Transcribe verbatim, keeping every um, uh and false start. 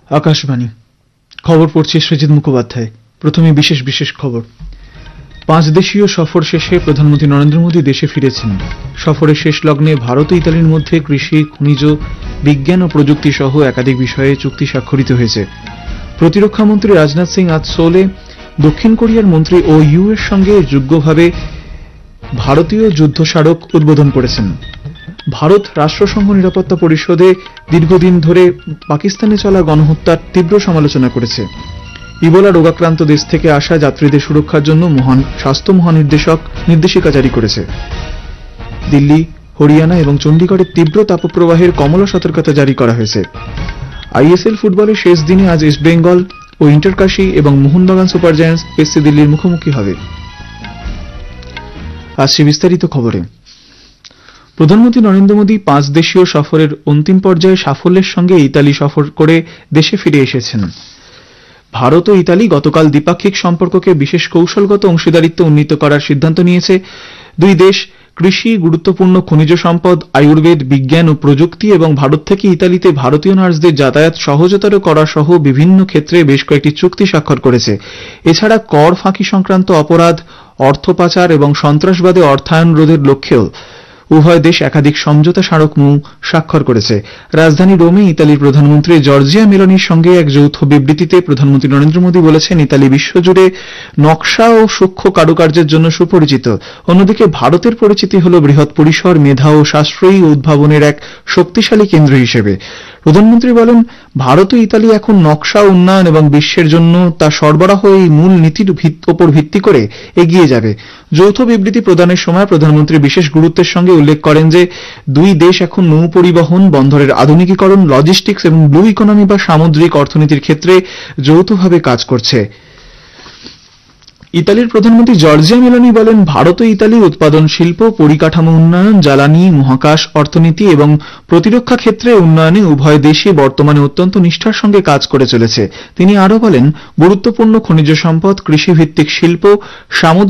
আকাশবাণী খবর পড়ছি সৃজিত মুখোপাধ্যায়। প্রথমে বিশেষ বিশেষ খবর। পাঁচ দেশীয় সফর শেষে প্রধানমন্ত্রী নরেন্দ্র মোদী দেশে ফিরেছেন। সফরের শেষ লগ্নে ভারত ও ইতালির মধ্যে কৃষি, খনিজ, বিজ্ঞান ও প্রযুক্তি সহ একাধিক বিষয়ে চুক্তি স্বাক্ষরিত হয়েছে। প্রতিরক্ষামন্ত্রী রাজনাথ সিং আজ সোলে দক্ষিণ কোরিয়ার মন্ত্রী ও ইউ এর সঙ্গে যুগ্মভাবে ভারতীয় যুদ্ধ স্মারক উদ্বোধন করেছেন। ভারত রাষ্ট্রসংঘ নিরাপত্তা পরিষদে দীর্ঘদিন ধরে পাকিস্তানে চলা গণহত্যার তীব্র সমালোচনা করেছে। ইবোলা রোগাক্রান্ত দেশ থেকে আসা যাত্রীদের সুরক্ষার জন্য মহান স্বাস্থ্য মহানির্দেশক নির্দেশিকা জারি করেছে। দিল্লি, হরিয়ানা এবং চণ্ডীগড়ের তীব্র তাপপ্রবাহের কমলা সতর্কতা জারি করা হয়েছে। আইএসএল ফুটবলের শেষ দিনে আজ ইস্টবেঙ্গল ও ইন্টারকাশি এবং মোহনবাগান সুপার জায়ান্টস এফসি দিল্লির মুখোমুখি হবে। আসছে বিস্তারিত খবরে। প্রধানমন্ত্রী নরেন্দ্র মোদী পাঁচ দেশীয় সফরের অন্তিম পর্যায়ে সাফল্যের সঙ্গে ইতালি সফর করে দেশে ফিরে এসেছেন। ভারত ও ইতালি গতকাল দ্বিপাক্ষিক সম্পর্ককে বিশেষ কৌশলগত অংশীদারিত্বে উন্নীত করার সিদ্ধান্ত নিয়েছে। দুই দেশ কৃষি, গুরুত্বপূর্ণ খনিজ সম্পদ, আয়ুর্বেদ, বিজ্ঞান ও প্রযুক্তি এবং ভারত থেকে ইতালিতে ভারতীয় নার্সদের যাতায়াত সহজতর করা সহ বিভিন্ন ক্ষেত্রে বেশ কয়েকটি চুক্তি স্বাক্ষর করেছে। এছাড়া কর ফাঁকি সংক্রান্ত অপরাধ, অর্থ পাচার এবং সন্ত্রাসবাদে অর্থায়ন রোধের লক্ষ্যেও উভয় দেশ একাধিক সমঝোতা স্মারকমূ স্বাক্ষর করেছে। রাজধানী রোমে ইতালির প্রধানমন্ত্রী জর্জিয়া মেলোনির সঙ্গে এক যৌথ বিবৃতিতে প্রধানমন্ত্রী নরেন্দ্র মোদী বলেছেন, ইতালি বিশ্বজুড়ে নকশা ও সূক্ষ্ম কারুকার্যের জন্য সুপরিচিত। অন্যদিকে ভারতের পরিচিতি হল বৃহৎ পরিসর, মেধা ও সাশ্রয়ী উদ্ভাবনের এক শক্তিশালী কেন্দ্র হিসেবে। প্রধানমন্ত্রী বলেন, ভারত ও ইতালি এখন নকশা উন্নয়ন এবং বিশ্বের জন্য তা সরবরাহ এই মূল নীতির ওপর ভিত্তি করে এগিয়ে যাবে। যৌথ বিবৃতি প্রদানের সময় প্রধানমন্ত্রী বিশেষ গুরুত্বের সঙ্গে উল্লেখ করেন যে দুই দেশ এখন নৌ পরিবহন, বন্দরের আধুনিকীকরণ, লজিস্টিক্স এবং ব্লু ইকোনমি বা সামুদ্রিক অর্থনীতির ক্ষেত্রে যৌথভাবে কাজ করছে। ইতালির প্রধানমন্ত্রী জর্জিয়া মেলোনি বলেন, ভারত ও ইতালি উৎপাদন শিল্প, পরিকাঠামো উন্নয়ন, জ্বালানি, মহাকাশ, অর্থনীতি এবং প্রতিরক্ষা ক্ষেত্রে উন্নয়নে উভয় দেশই বর্তমানে অত্যন্ত নিষ্ঠার সঙ্গে কাজ করে চলেছে। তিনি আরও বলেন, গুরুত্বপূর্ণ খনিজ সম্পদ, কৃষিভিত্তিক শিল্প, সামুদ্রিক